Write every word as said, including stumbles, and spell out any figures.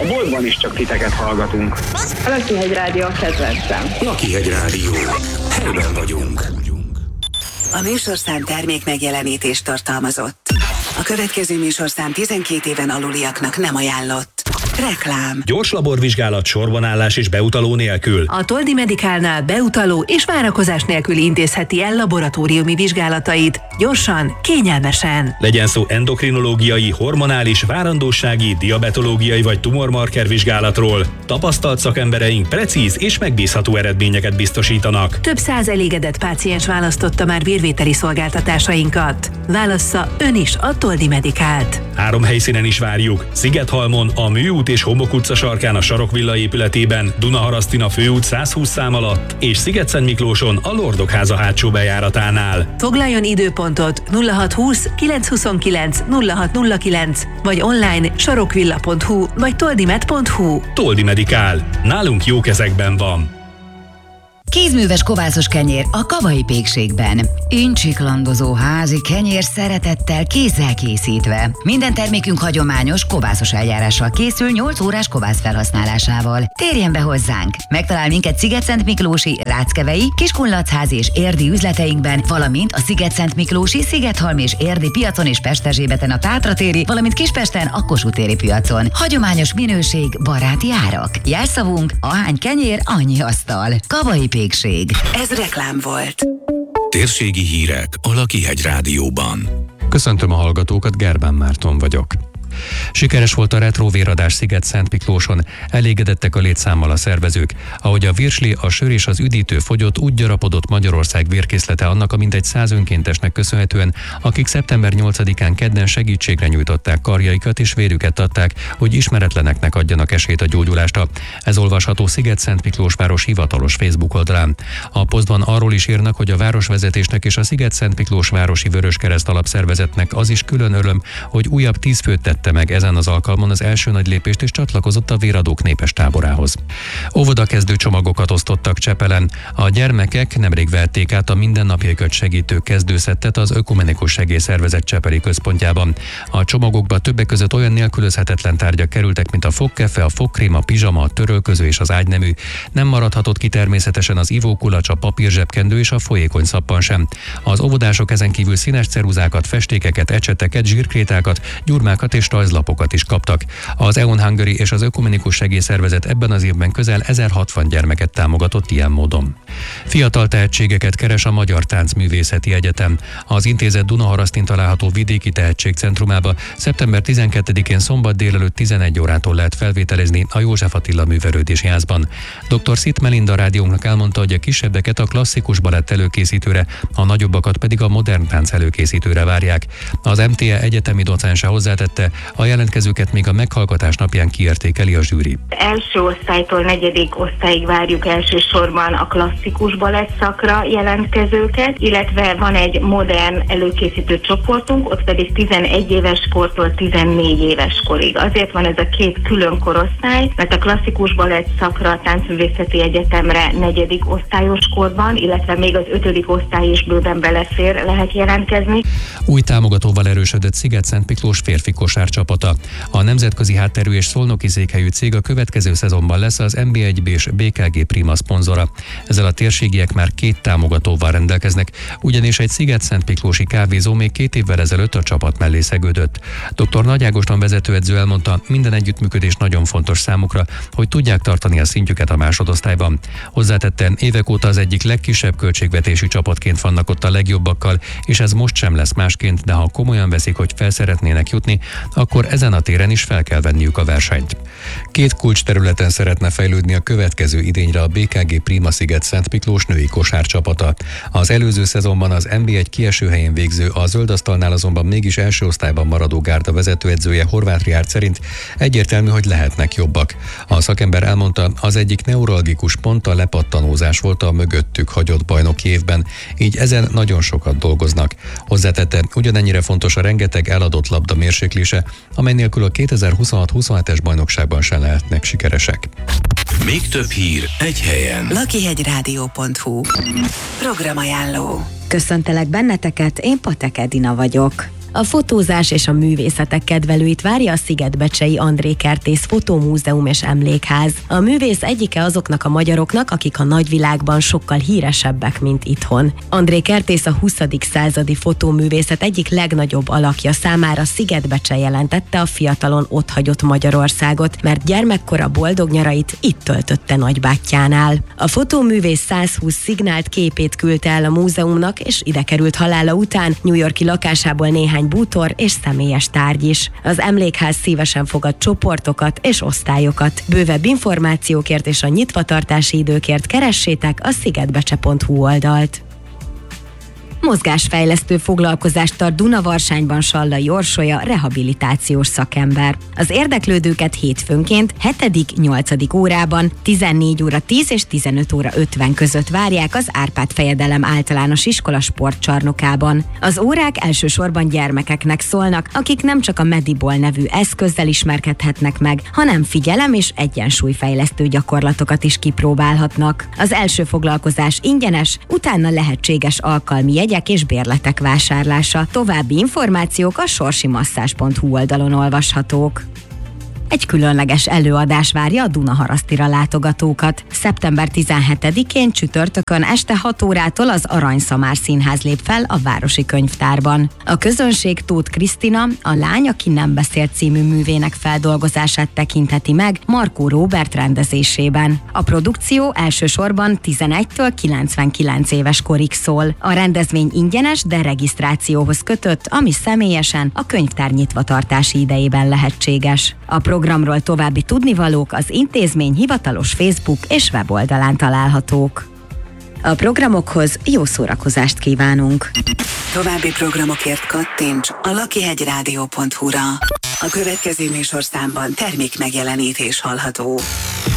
A boltban is csak titeket hallgatunk. A Lakihegy Rádió a kedvencem. Lakihegy Rádió. Helyben vagyunk. A műsorszám termék megjelenítést tartalmazott. A következő műsorszám tizenkét éven aluliaknak nem ajánlott. Reklám. Gyors laborvizsgálat, sorbanállás és beutaló nélkül. A Toldi Medicalnál beutaló és várakozás nélkül intézheti el laboratóriumi vizsgálatait. Gyorsan, kényelmesen. Legyen szó endokrinológiai, hormonális, várandósági, diabetológiai vagy tumormarker vizsgálatról. Tapasztalt szakembereink precíz és megbízható eredményeket biztosítanak. Több száz elégedett páciens választotta már vérvételi szolgáltatásainkat. Válassza ön is a Toldi Medicalt. Három helyszínen is várjuk. Szigethalmon, a Műút és Homok utca sarkán a Sarokvilla épületében, Dunaharasztin a Főút száz húsz szám alatt, és Szigetszentmiklóson a Lordokháza hátsó bejáratánál. Foglaljon időpontot nulla hat húsz kilenc huszonkilenc nulla hat nulla kilenc vagy online sarokvilla pont hu vagy toldimed pont hu. Toldi Medical. Nálunk jó kezekben van. Kézműves kovászos kenyér a Kavai Pékségben. Incsiklandozó házi kenyér szeretettel kézzel készítve. Minden termékünk hagyományos kovászos eljárással készül nyolc órás kovász felhasználásával. Térjen be hozzánk! Megtalál minket Szigetszentmiklósi, Ráckevei, Kiskunlachházi és Érdi üzleteinkben, valamint a Szigetszentmiklósi, Szigethalmi és Érdi piacon és Pesterzsébeten a Tátratéri, valamint Kispesten a Kossuth téri piacon. Hagyományos minőség, baráti árak. Jelszavunk: ahány kenyér, annyi asztal. Kavai Pékség. Ez reklám volt. Térségi hírek a Lakihegy Rádióban. Köszöntöm a hallgatókat, Gerbán Márton vagyok. Sikeres volt a retróvéradás Sziget-Szentmiklóson, elégedettek a létszámmal a szervezők. Ahogy a virsli, a sör és az üdítő fogyott, úgy gyarapodott Magyarország vérkészlete annak a mintegy száz önkéntesnek köszönhetően, akik szeptember nyolcadikán kedden segítségre nyújtották karjaikat és vérüket adták, hogy ismeretleneknek adjanak esélyt a gyógyulásra. Ez olvasható Sziget-Szentmiklós város hivatalos Facebook oldalán. A posztban arról is írnak, hogy a városvezetésnek és a Sziget-Szentmiklós városi Vöröskereszt alapszervezetnek az is külön öröm, hogy újabb tíz főt tette meg ezen az alkalmon az első nagy lépést és csatlakozott a véradók népes táborához. Óvodakezdő csomagokat osztottak Csepelen. A gyermekek nemrég vették át a mindennapjaikat segítő kezdőszettet az Ökumenikus Segélyszervezet csepeli központjában. A csomagokba többek között olyan nélkülözhetetlen tárgyak kerültek, mint a fogkefe, a fogkrém, a pizsama, a törölköző és az ágynemű. Nem maradhatott ki természetesen az ivókulacs, a papírzsebkendő és a folyékony szappan sem. Az óvodások ezen kívül színes ceruzákat, festékeket, ecseteket, zsírkrétákat, gyurmákat és rajzlapokat is kaptak. Az e u en Hungary és az Ökumenikus Segélyszervezet ebben az évben közel ezerhatvan gyermeket támogatott ilyen módon. Fiatal tehetségeket keres a Magyar Táncművészeti Egyetem. Az intézet Dunaharasztin található vidéki tehetségcentrumába szeptember tizenkettedikén szombat délelőtt tizenegy órától lehet felvételezni a József Attila Művelődési Házban. doktor Szit Melinda rádiónknak elmondta, hogy a kisebbeket a klasszikus balett előkészítőre, a nagyobbakat pedig a modern tánc előkészítőre várják. Az em té e egyetemi docense hozzátette, a jelentkezőket még a meghallgatás napján kiértékeli a zsűri. Első osztálytól negyedik osztályig várjuk elsősorban a klasszikus balett szakra jelentkezőket, illetve van egy modern előkészítő csoportunk, ott pedig tizenegy éves kortól tizennégy éves korig. Azért van ez a két külön korosztály, mert a klasszikus balett szakra a Táncművészeti Egyetemre negyedik osztályos korban, illetve még az ötödik osztály is bőven belefér, lehet jelentkezni. Új támogatóval erősödött Sziget-Szentmiklós férfi kosárcsapata. A nemzetközi hátterű és szolnoki székhelyű cég a következő szezonban lesz az en bé egy és bé ká gé Prima szponzora. Ezzel a térségiek már két támogatóval rendelkeznek, ugyanis egy Sziget-Szentmiklósi kávézó még két évvel ezelőtt a csapat mellé szegődött. doktor Nagy Ágoston vezetőedző elmondta, minden együttműködés nagyon fontos számukra, hogy tudják tartani a szintjüket a másodosztályban. Hozzátette, évek óta az egyik legkisebb költségvetésű csapatként vannak ott a legjobbakkal, és ez most sem lesz másként, de ha komolyan veszik, hogy fel szeretnének jutni, akkor ezen a téren is fel kell venniük a versenyt. Két kulcs területen szeretne fejlődni a következő idényre a bé ká gé Prima Sziget-Szentmiklós női kosárcsapata. Az előző szezonban az en bé egy kieső helyén végző, a zöldasztalnál azonban mégis első osztályban maradó gárda vezetőedzője Horváth Riárd szerint egyértelmű, hogy lehetnek jobbak. A szakember elmondta, az egyik neuralgikus pont a lepattanózás volt a mögöttük hagyott bajnoki évben, így ezen nagyon sokat dolgoznak. Hozzátette, ugyanennyire fontos a rengeteg eladott labda mérséklése, amely nélkül a kétezer-huszonhat huszonhetes bajnokságban sem lehetnek sikeresek. Még több hír egy helyen. lakihegyrádió pont hu. Programajánló. Köszöntelek benneteket, én Patek Edina vagyok. A fotózás és a művészetek kedvelőit várja a Szigetbecsei André Kertész Fotómúzeum és Emlékház. A művész egyike azoknak a magyaroknak, akik a nagyvilágban sokkal híresebbek, mint itthon. André Kertész a huszadik századi fotóművészet egyik legnagyobb alakja, számára Szigetbecse jelentette a fiatalon otthagyott Magyarországot, mert gyermekkora boldog nyarait itt töltötte nagybátyjánál. A fotóművész százhúsz szignált képét küldte el a múzeumnak, és ide került halála után New York-i lakásából néhány bútor és személyes tárgy is. Az emlékház szívesen fogad csoportokat és osztályokat. Bővebb információkért és a nyitvatartási időkért keressétek a szigetbecse pont hu oldalt. Mozgásfejlesztő foglalkozást tart Dunavarsányban Sallai Orsolya, rehabilitációs szakember. Az érdeklődőket hétfőnként hetedik-nyolcadik órában tizennégy óra tíz és tizenöt óra ötven között várják az Árpád Fejedelem Általános Iskola sportcsarnokában. Az órák elsősorban gyermekeknek szólnak, akik nem csak a Medibol nevű eszközzel ismerkedhetnek meg, hanem figyelem és egyensúlyfejlesztő gyakorlatokat is kipróbálhatnak. Az első foglalkozás ingyenes, utána lehetséges alkalmi jegyek és bérletek vásárlása. További információk a sorsimasszázs pont hu oldalon olvashatók. Egy különleges előadás várja a Dunaharasztira látogatókat. szeptember tizenhetedikén csütörtökön este hat órától az Aranyszamár Színház lép fel a Városi Könyvtárban. A közönség Tóth Krisztina, A lány, aki nem beszélt című művének feldolgozását tekintheti meg Markó Róbert rendezésében. A produkció elsősorban tizenegytől kilencvenkilenc éves korig szól. A rendezvény ingyenes, de regisztrációhoz kötött, ami személyesen a könyvtár nyitvatartási idejében lehetséges. A programról további tudnivalók az intézmény hivatalos Facebook és weboldalán találhatók. A programokhoz jó szórakozást kívánunk! További programokért kattints a lakihegyrádió pont hu-ra. A következő műsorszámban termék megjelenítés hallható.